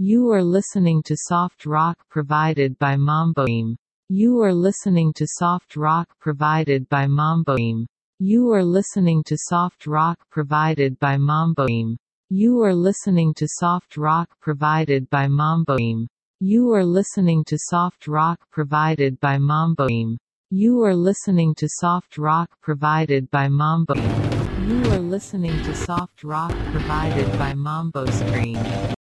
You are listening to soft rock provided by Mamboim. You are listening to soft rock provided by Mamboim. You are listening to soft rock provided by Mamboim. You are listening to soft rock provided by Mamboim. You are listening to soft rock provided by Mamboim. You are listening to soft rock provided by Mamboim. You are listening to soft rock provided by Mambo Screen.